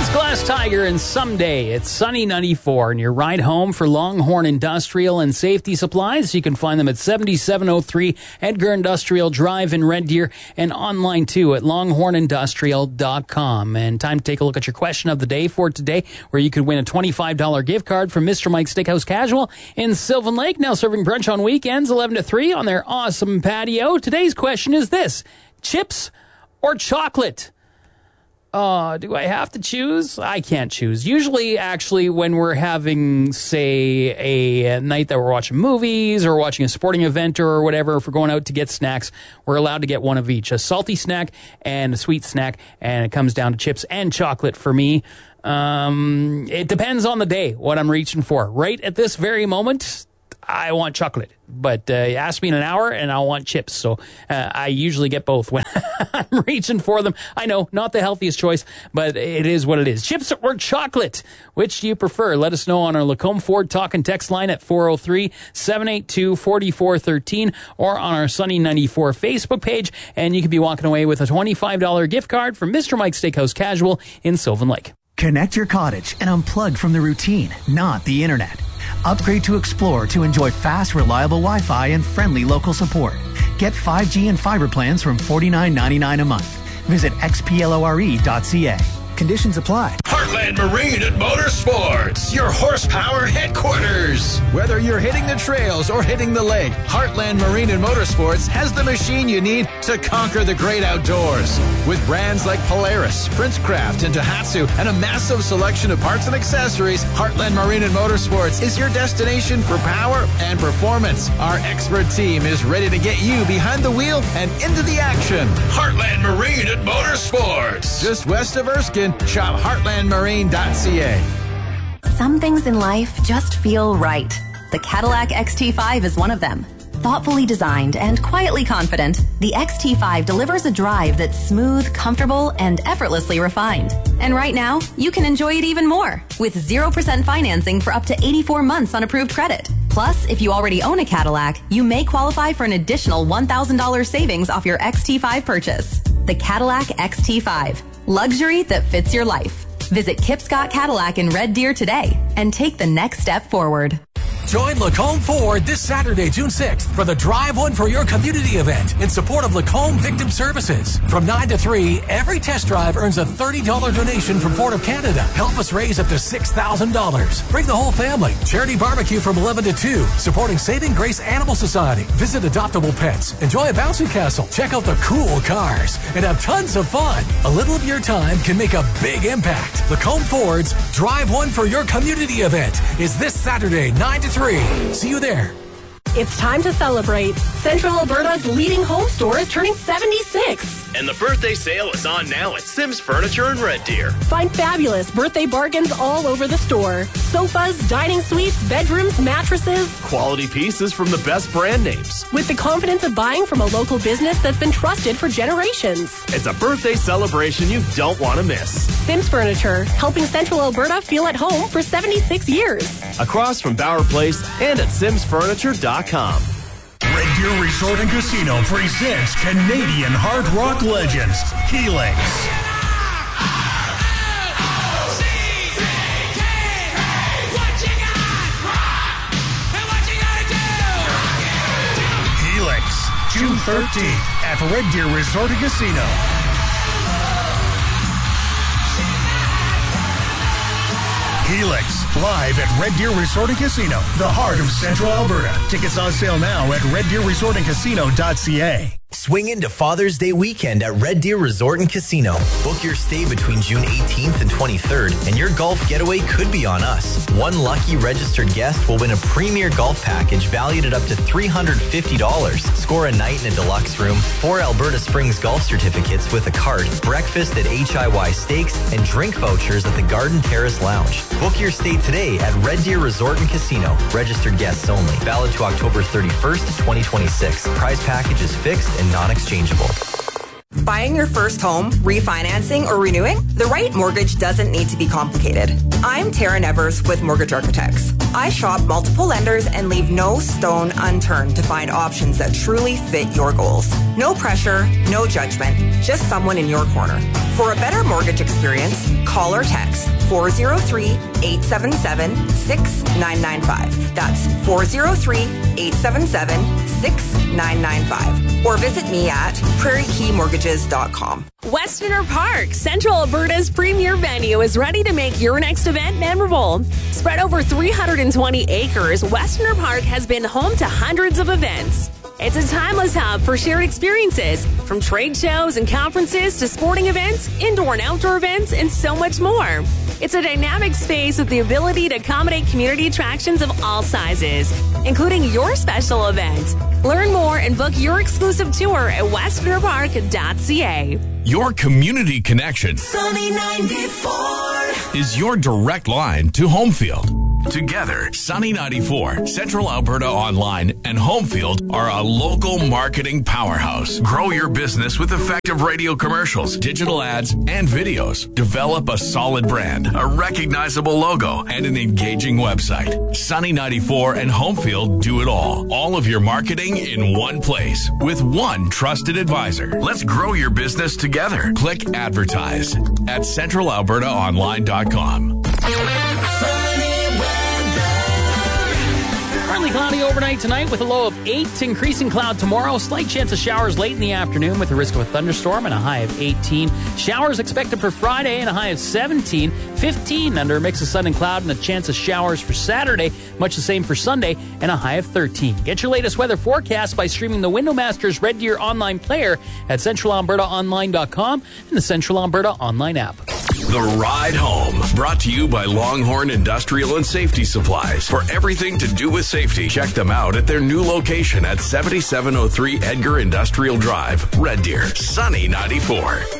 Glass Tiger and Someday. It's sunny 94 and your ride home for Longhorn Industrial and Safety Supplies. You can find them at 7703 Edgar Industrial Drive in Red Deer and online too at longhornindustrial.com. And time to take a look at your question of the day for today, where you could win a $25 gift card from Mr. Mike's Steakhouse Casual in Sylvan Lake, now serving brunch on weekends 11 to 3 on their awesome patio. Today's question is this: chips or chocolate? Do I have to choose? I can't choose. Usually, actually, when we're having, say, a night that we're watching movies or watching a sporting event or whatever, if we're going out to get snacks, we're allowed to get one of each, a salty snack and a sweet snack, and it comes down to chips and chocolate for me. It depends on the day, what I'm reaching for. Right at this very moment, I want chocolate, but ask me in an hour and I'll want chips. So I usually get both when I'm reaching for them. I know, not the healthiest choice, but it is what it is. Chips or chocolate? Which do you prefer? Let us know on our Lacombe Ford talk and text line at 403-782-4413 or on our Sunny 94 Facebook page. And you could be walking away with a $25 gift card from Mr. Mike's Steakhouse Casual in Sylvan Lake. Connect your cottage and unplug from the routine, not the internet. Upgrade to Explore to enjoy fast, reliable Wi-Fi and friendly local support. Get 5G and fiber plans from $49.99 a month. Visit xplore.ca. Conditions apply. Heartland Marine and Motorsports, your horsepower headquarters. Whether you're hitting the trails or hitting the lake, Heartland Marine and Motorsports has the machine you need to conquer the great outdoors. With brands like Polaris, Princecraft, and Tohatsu, and a massive selection of parts and accessories, Heartland Marine and Motorsports is your destination for power and performance. Our expert team is ready to get you behind the wheel and into the action. Heartland Marine and Motorsports, just west of Erskine. Shop heartlandmarine.ca. Some things in life just feel right. The Cadillac XT5 is one of them. Thoughtfully designed and quietly confident, the XT5 delivers a drive that's smooth, comfortable, and effortlessly refined. And right now, you can enjoy it even more with 0% financing for up to 84 months on approved credit. Plus, if you already own a Cadillac, you may qualify for an additional $1,000 savings off your XT5 purchase. The Cadillac XT5. Luxury that fits your life. Visit Kip Scott Cadillac in Red Deer today and take the next step forward. Join Lacombe Ford this Saturday, June 6th for the Drive One for Your Community event in support of Lacombe Victim Services. From 9 to 3, every test drive earns a $30 donation from Ford of Canada. Help us raise up to $6,000. Bring the whole family. Charity barbecue from 11 to 2, supporting Saving Grace Animal Society. Visit adoptable pets. Enjoy a bouncy castle. Check out the cool cars and have tons of fun. A little of your time can make a big impact. Lacombe Ford's Drive One for Your Community event is this Saturday, 9 to 3. See you there. It's time to celebrate. Central Alberta's leading home store is turning 76. And the birthday sale is on now at Sims Furniture in Red Deer. Find fabulous birthday bargains all over the store. Sofas, dining suites, bedrooms, mattresses. Quality pieces from the best brand names. With the confidence of buying from a local business that's been trusted for generations. It's a birthday celebration you don't want to miss. Sims Furniture, helping Central Alberta feel at home for 76 years. Across from Bauer Place and at simsfurniture.com. Red Deer Resort and Casino presents Canadian hard rock legends, Helix. Helix, June 13th at Red Deer Resort and Casino. Helix, live at Red Deer Resort and Casino, the heart of Central Alberta. Tickets on sale now at reddeerresortandcasino.ca. Swing into Father's Day weekend at Red Deer Resort and Casino. Book your stay between June 18th and 23rd, and your golf getaway could be on us. One lucky registered guest will win a premier golf package valued at up to $350. Score a night in a deluxe room, 4 Alberta Springs golf certificates with a card, breakfast at HIY Steaks, and drink vouchers at the Garden Terrace Lounge. Book your stay today at Red Deer Resort and Casino. Registered guests only. Valid to October 31st, 2026. Prize package is fixed and non-exchangeable. Buying your first home, refinancing, or renewing? The right mortgage doesn't need to be complicated. I'm Tara Nevers with Mortgage Architects. I shop multiple lenders and leave no stone unturned to find options that truly fit your goals. No pressure, no judgment, just someone in your corner. For a better mortgage experience, call or text 403-877-6995. That's 403-877-6995. Or visit me at prairiekeymortgages.com. Westerner Park, Central Alberta's premier venue, is ready to make your next event memorable. Spread over 320 acres, Westerner Park has been home to hundreds of events. It's a timeless hub for shared experiences, from trade shows and conferences to sporting events, indoor and outdoor events, and so much more. It's a dynamic space with the ability to accommodate community attractions of all sizes, including your special event. Learn more and book your exclusive tour at westernerpark.ca. Your community connection Sunny 94 is your direct line to Homefield. Together, Sunny 94, Central Alberta Online, and Homefield are a local marketing powerhouse. Grow your business with effective radio commercials, digital ads, and videos. Develop a solid brand, a recognizable logo, and an engaging website. Sunny 94 and Homefield do it all. All of your marketing in one place with one trusted advisor. Let's grow your business together. Click advertise at centralalbertaonline.com. Partly cloudy overnight tonight with a low of 8. Increasing cloud tomorrow. Slight chance of showers late in the afternoon with a risk of a thunderstorm and a high of 18. Showers expected for Friday and a high of 17. 15 under a mix of sun and cloud and a chance of showers for Saturday. Much the same for Sunday and a high of 13. Get your latest weather forecast by streaming the Windowmasters Red Deer online player at centralalbertaonline.com and the Central Alberta online app. The Ride Home, brought to you by Longhorn Industrial and Safety Supplies. For everything to do with safety, check them out at their new location at 7703 Edgar Industrial Drive, Red Deer, Sunny 94.